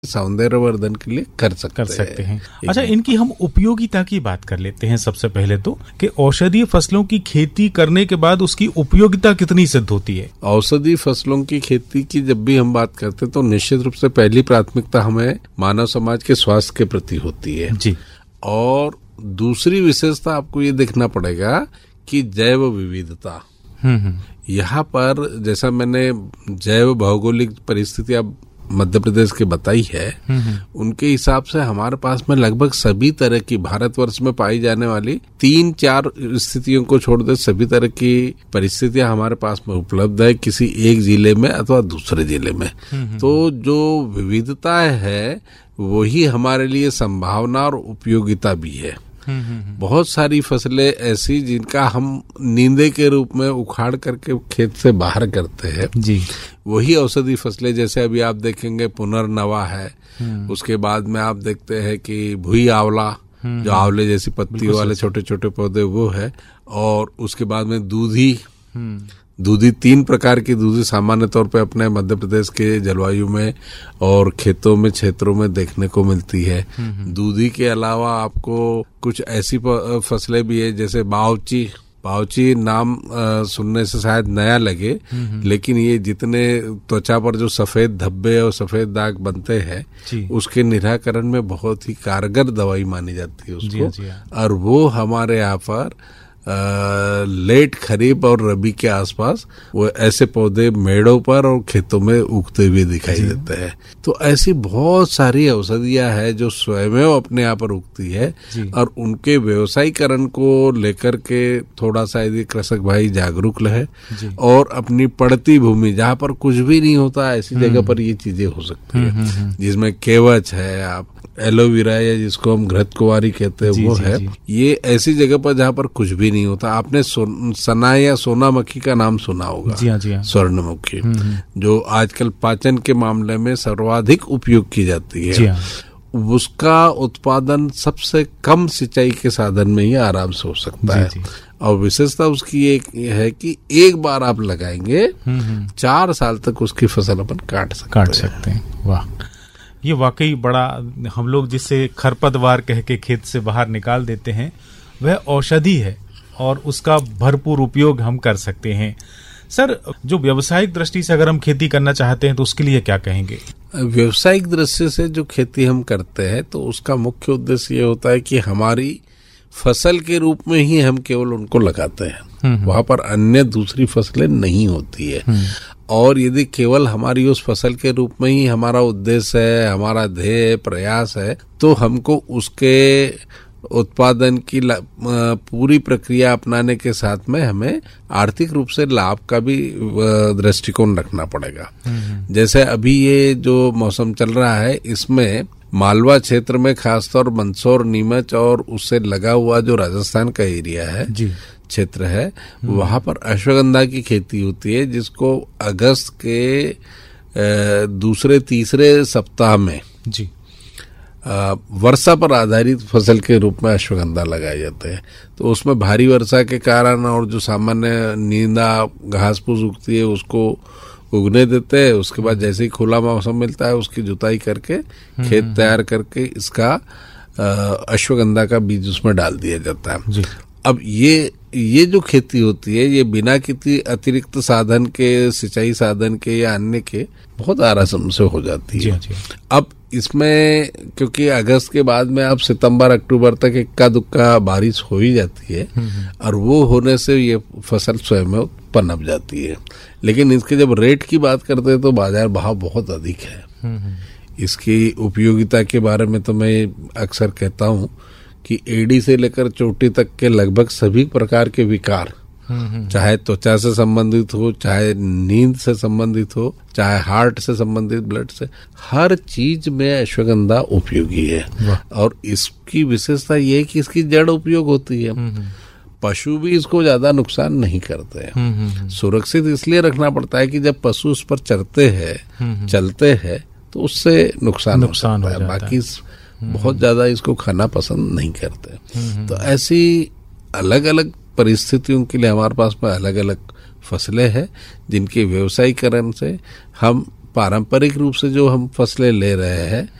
सौंदर्यवर्धन के लिए कर सकते हैं। अच्छा, इनकी हम उपयोगिता की बात कर लेते हैं सबसे पहले तो, कि औषधीय फसलों की खेती करने के बाद उसकी उपयोगिता कितनी सिद्ध होती है? औषधीय फसलों की खेती की जब भी हम बात करते हैं तो निश्चित रूप से पहली प्राथमिकता हमें मानव समाज के स्वास्थ्य के प्रति होती है जी। और दूसरी विशेषता आपको ये देखना पड़ेगा कि जैव विविधता। यहाँ पर जैसा मैंने जैव भौगोलिक परिस्थितियां मध्य प्रदेश की बताई है, उनके हिसाब से हमारे पास में लगभग सभी तरह की भारतवर्ष में पाई जाने वाली 3-4 स्थितियों को छोड़ दे सभी तरह की परिस्थितियां हमारे पास में उपलब्ध है किसी एक जिले में अथवा दूसरे जिले में। तो जो विविधता है वही हमारे लिए संभावना और उपयोगिता भी है। बहुत सारी फसलें ऐसी जिनका हम नींदे के रूप में उखाड़ करके खेत से बाहर करते हैं जी, वही औषधि फसलें जैसे अभी आप देखेंगे पुनर्नवा है, उसके बाद में आप देखते हैं कि भुई आंवला जो आंवले जैसी पत्तियों वाले छोटे छोटे पौधे वो है, और उसके बाद में दूधी 3 प्रकार की दूधी सामान्य तौर पे अपने मध्य प्रदेश के जलवायु में और खेतों में क्षेत्रों में देखने को मिलती है। दूधी के अलावा आपको कुछ ऐसी फसलें भी है जैसे बावची नाम सुनने से शायद नया लगे, लेकिन ये जितने त्वचा पर जो सफेद धब्बे और सफेद दाग बनते हैं उसके निराकरण में बहुत ही कारगर दवाई मानी जाती है उसको। और वो हमारे यहाँ पर लेट खरीफ और रबी के आसपास वो ऐसे पौधे मेड़ों पर और खेतों में उगते हुए दिखाई देते हैं। तो ऐसी बहुत सारी औषधियां हैं जो स्वयं अपने यहाँ पर उगती है और उनके व्यवसायीकरण को लेकर के थोड़ा सा यदि कृषक भाई जागरूक रहे और अपनी पड़ती भूमि जहाँ पर कुछ भी नहीं होता ऐसी जगह पर ये चीजें हो सकती है, जिसमें केवच है, आप एलोवेरा या जिसको हम घृत कुंवारी कहते हैं वो है। ये ऐसी जगह पर जहाँ पर कुछ भी नहीं होता। आपने सना या सोनामक्खी का नाम सुना होगा? जी हाँ। स्वर्णमुखी जो आजकल पाचन के मामले में सर्वाधिक उपयोग की जाती है, उसका उत्पादन सबसे कम सिंचाई के साधन में ही आराम से हो सकता है। और विशेषता उसकी एक है कि एक बार आप लगाएंगे 4 साल तक उसकी फसल अपन काट सकते हैं। वाह, ये वाकई बड़ा, हम लोग जिससे खरपतवार कह के खेत से बाहर निकाल देते हैं वह औषधि है और उसका भरपूर उपयोग हम कर सकते हैं। सर, जो व्यावसायिक दृष्टि से अगर हम खेती करना चाहते हैं तो उसके लिए क्या कहेंगे? व्यावसायिक दृष्टि से जो खेती हम करते हैं तो उसका मुख्य उद्देश्य ये होता है कि हमारी फसल के रूप में ही हम केवल उनको लगाते हैं, वहां पर अन्य दूसरी फसलें नहीं होती है। और यदि केवल हमारी उस फसल के रूप में ही हमारा उद्देश्य है, हमारा ध्येय प्रयास है, तो हमको उसके उत्पादन की पूरी प्रक्रिया अपनाने के साथ में हमें आर्थिक रूप से लाभ का भी दृष्टिकोण रखना पड़ेगा। जैसे अभी ये जो मौसम चल रहा है इसमें मालवा क्षेत्र में खासतौर मंदसौर, नीमच और उससे लगा हुआ जो राजस्थान का एरिया है क्षेत्र है, वहां पर अश्वगंधा की खेती होती है, जिसको अगस्त के दूसरे तीसरे सप्ताह में वर्षा पर आधारित फसल के रूप में अश्वगंधा लगाए जाते हैं। तो उसमें भारी वर्षा के कारण और जो सामान्य नींदा घास फूस उगती है उसको उगने देते हैं। उसके बाद जैसे ही खुला मौसम मिलता है उसकी जुताई करके खेत तैयार करके इसका अश्वगंधा का बीज उसमें डाल दिया जाता है। अब ये जो खेती होती है ये बिना किसी अतिरिक्त साधन के, सिंचाई साधन के या अन्य के बहुत आराम से हो जाती है। अब इसमें क्योंकि अगस्त के बाद में अब सितंबर अक्टूबर तक इक्का दुक्का बारिश हो ही जाती है और वो होने से ये फसल स्वयं में पनप जाती है। लेकिन इसके जब रेट की बात करते हैं तो बाजार भाव बहुत अधिक है। इसकी उपयोगिता के बारे में तो मैं अक्सर कहता हूँ कि एड़ी से लेकर चोटी तक के लगभग सभी प्रकार के विकार, चाहे त्वचा से संबंधित हो, चाहे नींद से संबंधित हो, चाहे हार्ट से संबंधित, ब्लड से, हर चीज में अश्वगंधा उपयोगी है। और इसकी विशेषता ये है कि इसकी जड़ उपयोग होती है। पशु भी इसको ज्यादा नुकसान नहीं करते हैं। सुरक्षित इसलिए रखना पड़ता है कि जब पशु उस पर चरते हैं, चलते हैं, तो उससे नुकसान हो सकता है। बाकी बहुत ज्यादा इसको खाना पसंद नहीं करते। तो ऐसी अलग अलग परिस्थितियों के लिए हमारे पास में अलग अलग फसलें हैं जिनके व्यवसायीकरण से हम पारंपरिक रूप से जो हम फसलें ले रहे हैं